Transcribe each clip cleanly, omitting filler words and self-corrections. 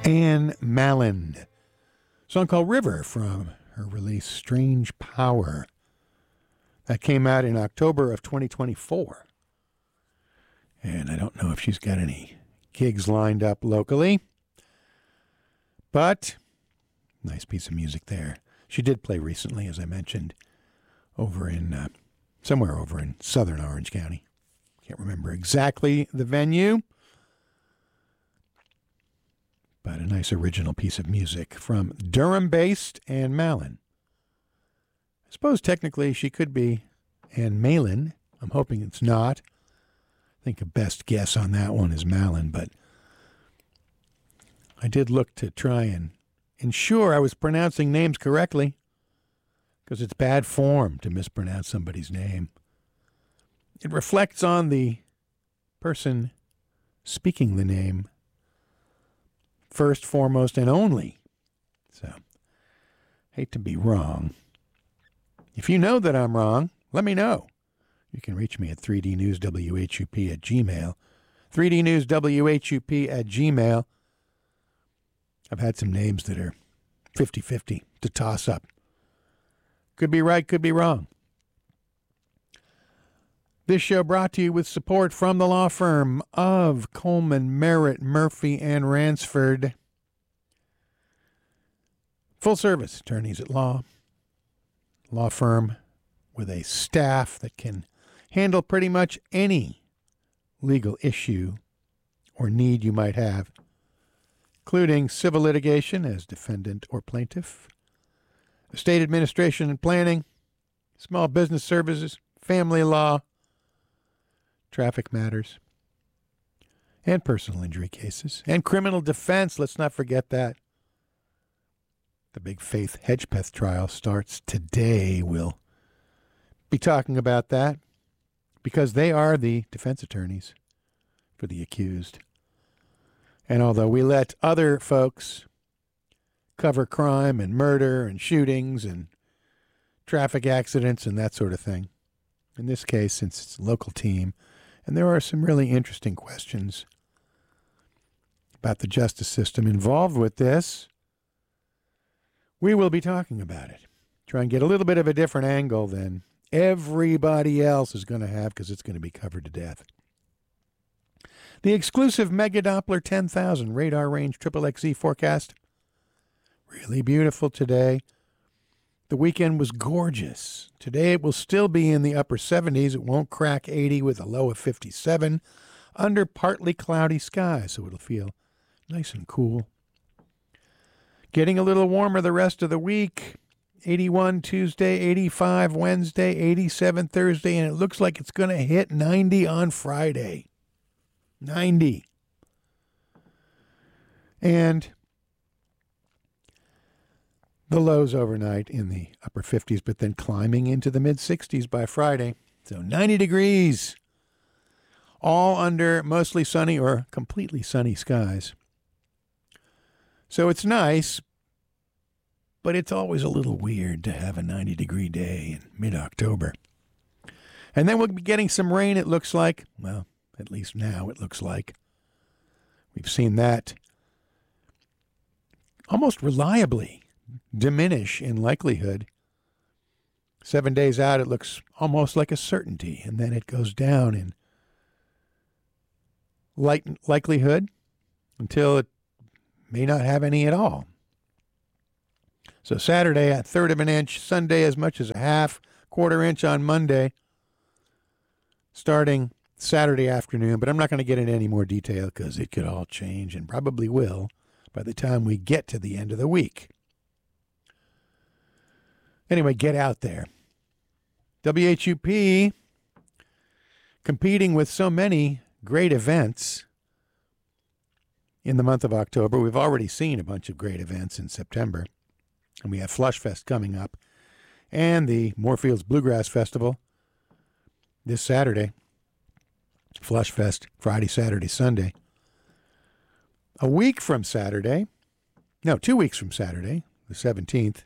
Anne Mallon. A song called River from her release Strange Power. That came out in October of 2024. And I don't know if she's got any gigs lined up locally. But nice piece of music there. She did play recently, as I mentioned, over in somewhere over in southern Orange County. Can't remember exactly the venue. But a nice original piece of music from Durham-based Anne Mallon. I suppose technically she could be Anne Malin. I'm hoping it's not. I think a best guess on that one is Mallon, but I did look to try and ensure I was pronouncing names correctly, because it's bad form to mispronounce somebody's name. It reflects on the person speaking the name first, foremost, and only. So, hate to be wrong. If you know that I'm wrong, let me know. You can reach me at 3dnewswhup@gmail. 3dnewswhup@gmail. I've had some names that are 50-50 to toss up. Could be right, could be wrong. This show brought to you with support from the law firm of Coleman, Merritt, Murphy, and Ransford. Full-service attorneys at law. Law firm with a staff that can handle pretty much any legal issue or need you might have, including civil litigation as defendant or plaintiff, estate administration and planning, small business services, family law, traffic matters, and personal injury cases, and criminal defense. Let's not forget that. The big Faith Hedgepeth trial starts today. We'll be talking about that because they are the defense attorneys for the accused. And although we let other folks cover crime and murder and shootings and traffic accidents and that sort of thing, in this case, since it's a local team, and there are some really interesting questions about the justice system involved with this, we will be talking about it. Try and get a little bit of a different angle than everybody else is going to have, because it's going to be covered to death. The exclusive Mega Doppler 10,000 radar range XXXE forecast. Really beautiful today. The weekend was gorgeous. Today it will still be in the upper 70s. It won't crack 80 with a low of 57 under partly cloudy skies, so it'll feel nice and cool. Getting a little warmer the rest of the week. 81 Tuesday, 85 Wednesday, 87 Thursday, and it looks like it's going to hit 90 on Friday. 90. And the lows overnight in the upper 50s, but then climbing into the mid-60s by Friday. So 90 degrees, all under mostly sunny or completely sunny skies. So it's nice, but it's always a little weird to have a 90-degree day in mid-October. And then we'll be getting some rain, it looks like. Well, at least now it looks like. We've seen that almost reliably diminish in likelihood. 7 days out, it looks almost like a certainty, and then it goes down in likelihood until it may not have any at all. So Saturday, a third of an inch, Sunday as much as a half, quarter inch on Monday, starting Saturday afternoon, but I'm not going to get into any more detail because it could all change and probably will by the time we get to the end of the week. Anyway, get out there. WHUP competing with so many great events in the month of October. We've already seen a bunch of great events in September. And we have Flushfest coming up and the Moorfields Bluegrass Festival this Saturday. Flushfest Friday, Saturday, Sunday. A week from Saturday, no, 2 weeks from Saturday, the 17th,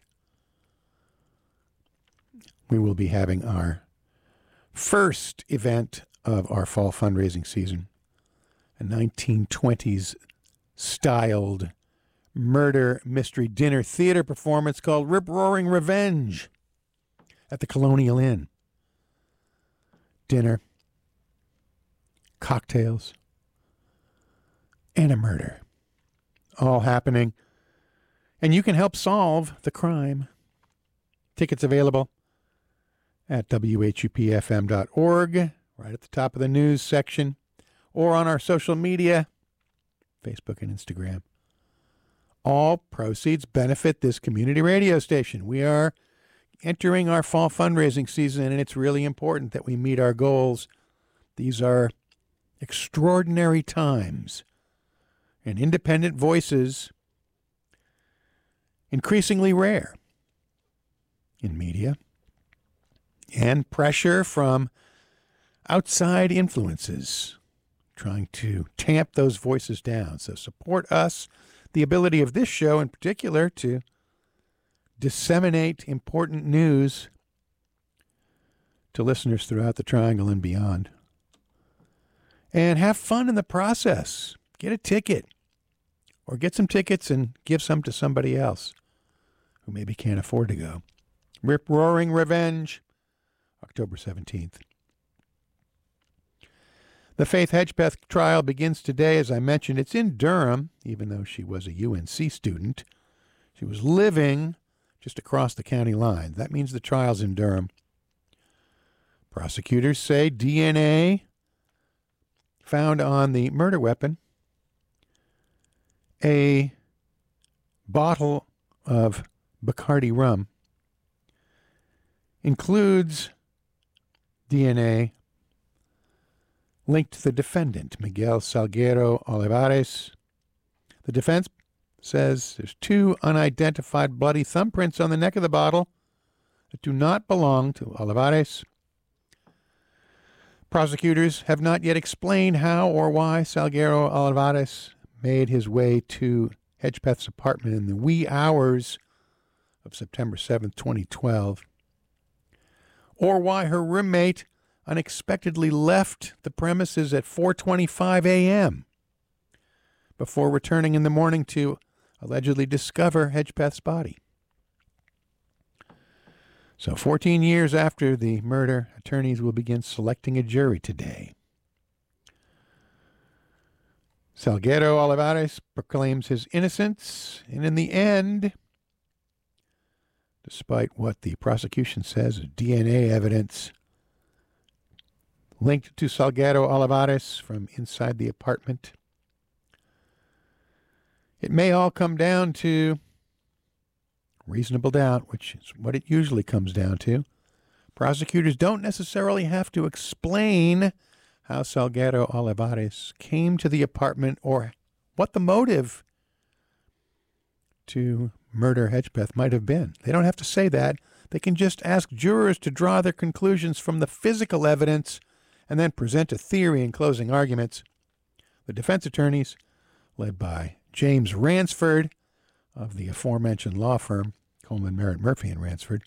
we will be having our first event of our fall fundraising season, a 1920s styled murder mystery dinner theater performance called Rip-Roaring Revenge at the Colonial Inn. Dinner, cocktails, and a murder. All happening. And you can help solve the crime. Tickets available at whupfm.org, right at the top of the news section, or on our social media, Facebook and Instagram. All proceeds benefit this community radio station. We are entering our fall fundraising season, and it's really important that we meet our goals. These are extraordinary times, and independent voices increasingly rare in media, and pressure from outside influences trying to tamp those voices down. So support us, the ability of this show in particular to disseminate important news to listeners throughout the Triangle and beyond. And have fun in the process. Get a ticket, or get some tickets and give some to somebody else who maybe can't afford to go. Rip-Roaring Revenge, October 17th. The Faith Hedgepeth trial begins today. As I mentioned, it's in Durham, even though she was a UNC student. She was living just across the county line. That means the trial's in Durham. Prosecutors say DNA found on the murder weapon, a bottle of Bacardi rum, includes DNA linked to the defendant, Miguel Salguero Olivares. The defense says there's 2 unidentified bloody thumbprints on the neck of the bottle that do not belong to Olivares. Prosecutors have not yet explained how or why Salguero Olivares made his way to Hedgepeth's apartment in the wee hours of September 7th, 2012, or why her roommate unexpectedly left the premises at 4:25 a.m. before returning in the morning to allegedly discover Hedgepeth's body. So 14 years after the murder, attorneys will begin selecting a jury today. Salguero Olivares proclaims his innocence, and in the end, despite what the prosecution says is DNA evidence linked to Salguero Olivares from inside the apartment, it may all come down to reasonable doubt, which is what it usually comes down to. Prosecutors don't necessarily have to explain how Salguero Olivares came to the apartment or what the motive to murder Hedgepeth might have been. They don't have to say that. They can just ask jurors to draw their conclusions from the physical evidence and then present a theory in closing arguments. The defense attorneys, led by James Ransford of the aforementioned law firm, Coleman, Merritt, Murphy and Ransford,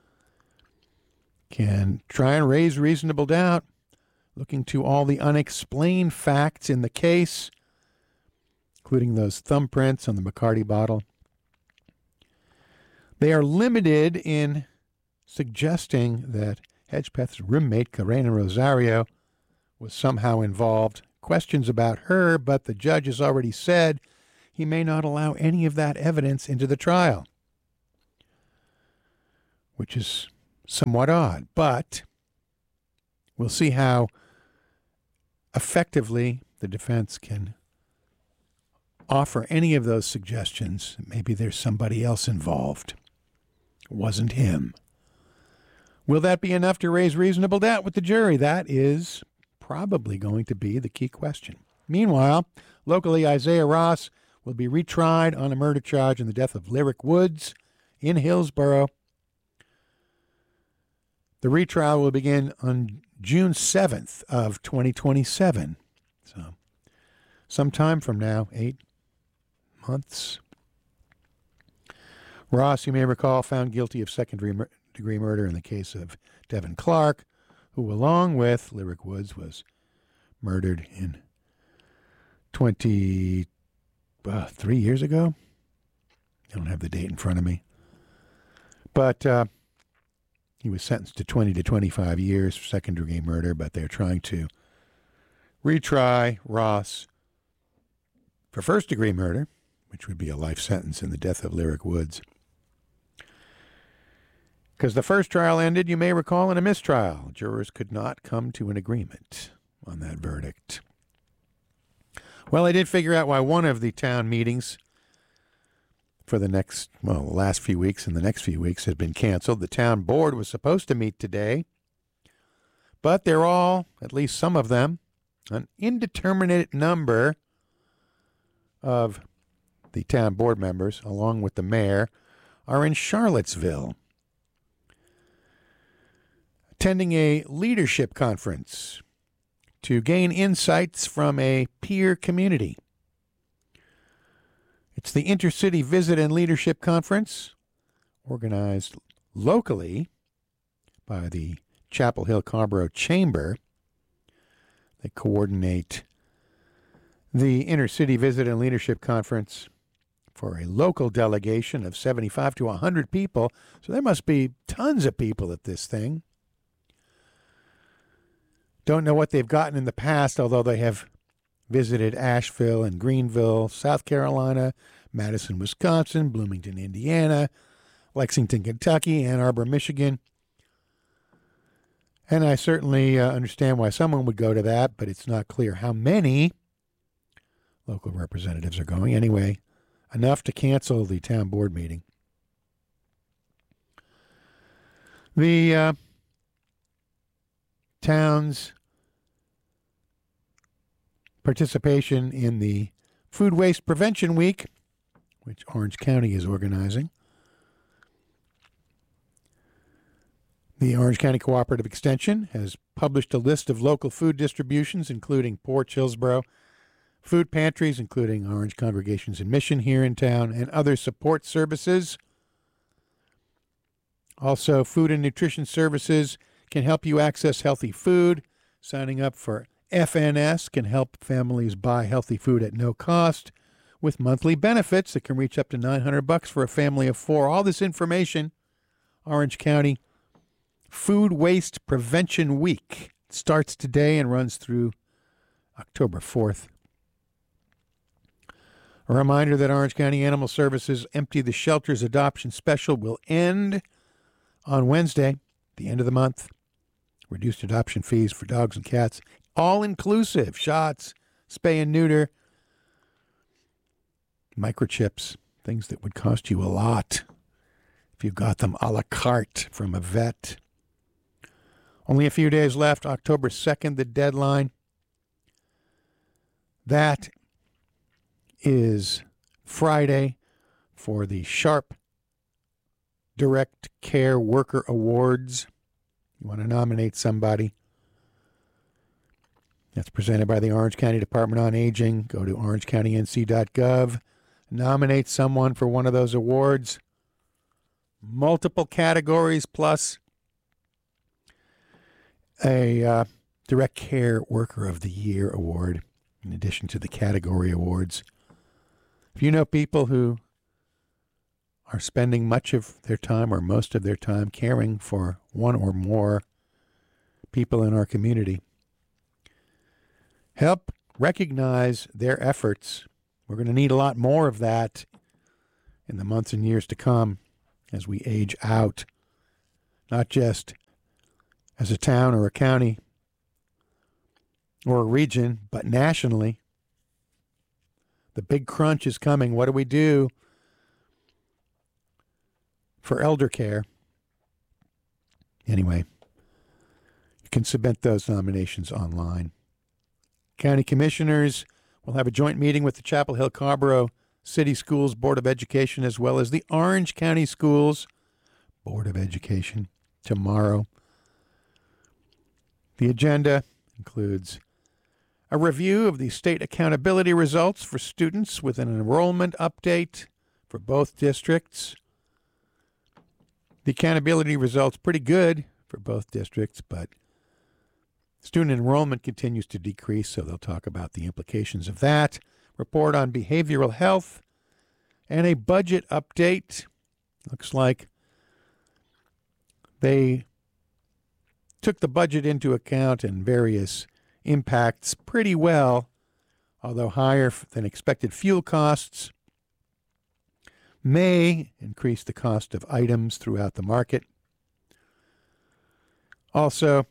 can try and raise reasonable doubt, looking to all the unexplained facts in the case, including those thumbprints on the Bacardi bottle. They are limited in suggesting that Hedgepeth's roommate, Karena Rosario, was somehow involved. Questions about her, but the judge has already said he may not allow any of that evidence into the trial, which is somewhat odd. But we'll see how effectively the defense can offer any of those suggestions. Maybe there's somebody else involved. It wasn't him. Will that be enough to raise reasonable doubt with the jury? That is probably going to be the key question. Meanwhile, locally, Isaiah Ross will be retried on a murder charge in the death of Lyric Woods in Hillsborough. The retrial will begin on June 7th of 2027. So sometime from now, 8 months. Ross, you may recall, found guilty of second-degree murder in the case of Devin Clark, who, along with Lyric Woods, was murdered in 3 years ago. I don't have the date in front of me. But he was sentenced to 20 to 25 years for second-degree murder, but they're trying to retry Ross for first-degree murder, which would be a life sentence in the death of Lyric Woods. Because the first trial ended, you may recall, in a mistrial. Jurors could not come to an agreement on that verdict. Well, I did figure out why one of the town meetings for the last few weeks and the next few weeks has been canceled. The town board was supposed to meet today, but they're all, at least some of them, an indeterminate number of the town board members, along with the mayor, are in Charlottesville, attending a leadership conference to gain insights from a peer community. It's the Intercity Visit and Leadership Conference, organized locally by the Chapel Hill Carrboro Chamber. They coordinate the Intercity Visit and Leadership Conference for a local delegation of 75 to 100 people. So there must be tons of people at this thing. Don't know what they've gotten in the past, although they have visited Asheville and Greenville, South Carolina, Madison, Wisconsin, Bloomington, Indiana, Lexington, Kentucky, Ann Arbor, Michigan. And I certainly understand why someone would go to that, but it's not clear how many local representatives are going. Anyway, enough to cancel the town board meeting. The town's participation in the Food Waste Prevention Week, which Orange County is organizing. The Orange County Cooperative Extension has published a list of local food distributions, including Port Hillsboro food pantries, including Orange Congregations in Mission here in town, and other support services. Also, food and nutrition services can help you access healthy food. Signing up for FNS can help families buy healthy food at no cost with monthly benefits that can reach up to $900 for a family of 4. All this information, Orange County Food Waste Prevention Week. It starts today and runs through October 4th. A reminder that Orange County Animal Services Empty the Shelters Adoption Special will end on Wednesday, the end of the month. Reduced adoption fees for dogs and cats, all inclusive, shots, spay and neuter, microchips, things that would cost you a lot if you got them a la carte from a vet. Only a few days left, October 2nd, the deadline. That is Friday for the Sharp Direct Care Worker Awards. You want to nominate somebody. That's presented by the Orange County Department on Aging. Go to orangecountync.gov. Nominate someone for one of those awards. Multiple categories plus a Direct Care Worker of the Year award, in addition to the category awards. If you know people who are spending much of their time or most of their time caring for one or more people in our community, help recognize their efforts. We're going to need a lot more of that in the months and years to come as we age out, not just as a town or a county or a region, but nationally. The big crunch is coming. What do we do for elder care? Anyway, you can submit those nominations online. County commissioners will have a joint meeting with the Chapel Hill Carrboro City Schools Board of Education as well as the Orange County Schools Board of Education tomorrow. The agenda includes a review of the state accountability results for students with an enrollment update for both districts. The accountability results pretty good for both districts, but student enrollment continues to decrease, so they'll talk about the implications of that. Report on behavioral health And a budget update. Looks like they took the budget into account and various impacts pretty well, although higher than expected fuel costs may increase the cost of items throughout the market. Also,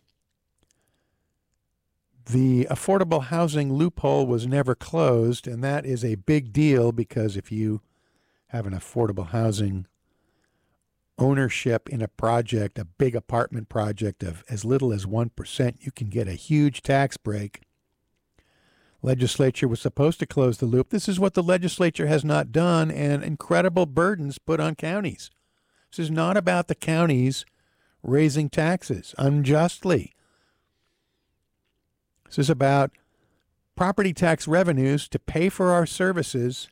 the affordable housing loophole was never closed, and that is a big deal because if you have an affordable housing ownership in a project, a big apartment project of as little as 1%, you can get a huge tax break. Legislature was supposed to close the loop. This is what the legislature has not done, and incredible burdens put on counties. This is not about the counties raising taxes unjustly. This is about property tax revenues to pay for our services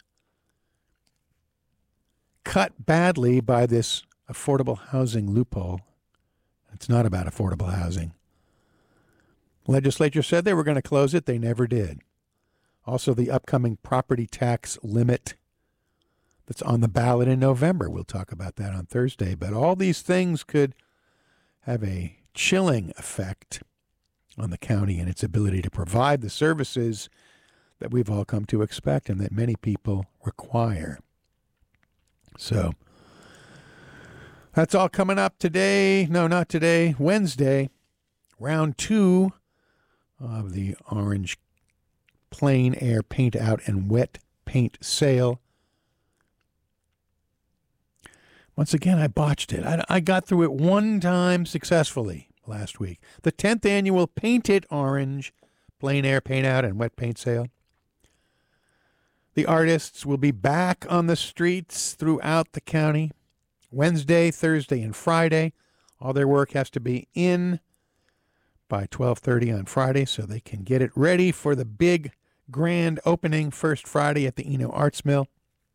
cut badly by this affordable housing loophole. It's not about affordable housing. Legislature said they were going to close it. They never did. Also, the upcoming property tax limit that's on the ballot in November. We'll talk about that on Thursday. But all these things could have a chilling effect on the county and its ability to provide the services that we've all come to expect and that many people require. So that's all coming up today. No, not today. Wednesday, round 2 of the Orange Plein Air Paint Out and Wet Paint Sale. Once again, I botched it. I got through it one time successfully last week. The 10th annual Paint It Orange Plein Air Paint Out and Wet Paint Sale. The artists will be back on the streets throughout the county Wednesday, Thursday, and Friday. All their work has to be in by 12:30 on Friday so they can get it ready for the big grand opening first Friday at the Eno Arts Mill.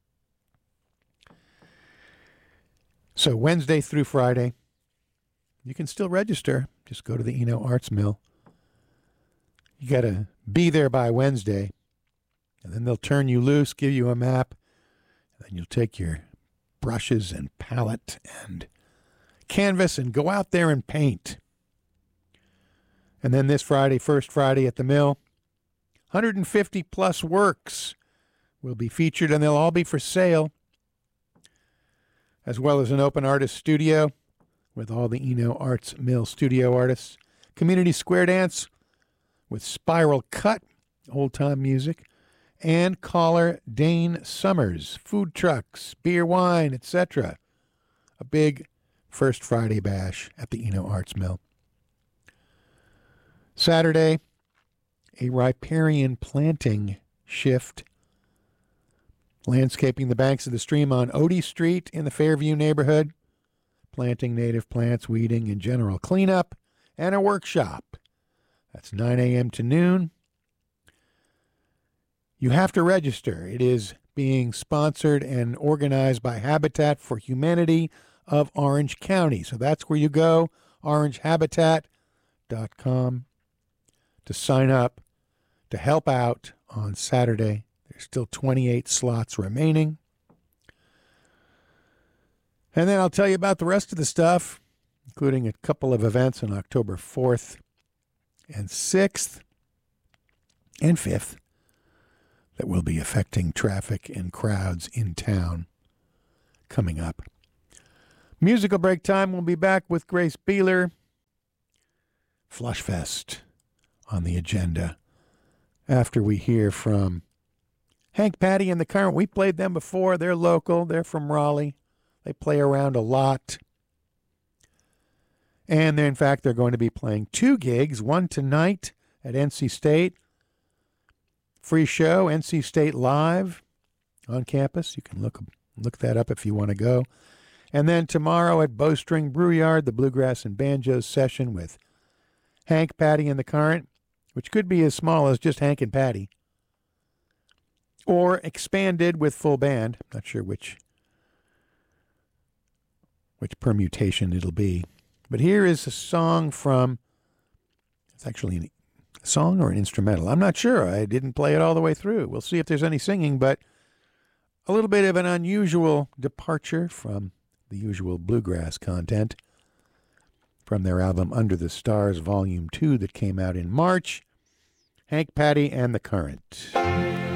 So Wednesday through Friday, you can still register. Just go to the Eno Arts Mill. You got to be there by Wednesday, and then they'll turn you loose, give you a map, and then you'll take your brushes and palette and canvas and go out there and paint. And then this Friday, first Friday at the mill, 150 plus works will be featured, and they'll all be for sale, as well as an open artist studio with all the Eno Arts Mill studio artists, community square dance with Spiral Cut, old-time music, and caller Dane Summers, food trucks, beer, wine, etc. A big first Friday bash at the Eno Arts Mill. Saturday, a riparian planting shift, landscaping the banks of the stream on Odie Street in the Fairview neighborhood, planting native plants, weeding, and general cleanup, and a workshop. That's 9 a.m. to noon. You have to register. It is being sponsored and organized by Habitat for Humanity of Orange County. So that's where you go, orangehabitat.com, to sign up to help out on Saturday. There's still 28 slots remaining. And then I'll tell you about the rest of the stuff, including a couple of events on October 4th and 6th and 5th that will be affecting traffic and crowds in town coming up. Musical break time. We'll be back with Grace Beeler. Flushfest on the agenda after we hear from Hank Patty and the Current. We played them before. They're local. They're from Raleigh. They play around a lot. And in fact, they're going to be playing 2 gigs, one tonight at NC State. Free show, NC State Live on campus. You can look that up if you want to go. And then tomorrow at Bowstring Brewyard, the Bluegrass and Banjos session with Hank, Patty, and the Current, which could be as small as just Hank and Patty, or expanded with full band. I'm not sure which permutation it'll be. But here is a song from, it's actually a song or an instrumental. I'm not sure. I didn't play it all the way through. We'll see if there's any singing, but A little bit of an unusual departure from the usual bluegrass content from their album Under the Stars Volume 2 that came out in March. Hank Patty and the Current.